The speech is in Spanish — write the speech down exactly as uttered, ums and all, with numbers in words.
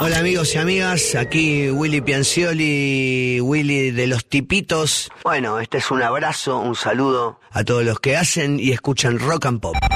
Hola amigos y amigas, aquí Willy Piancioli, Willy de los Tipitos. Bueno, este es un abrazo, un saludo a todos los que hacen y escuchan Rock and Pop.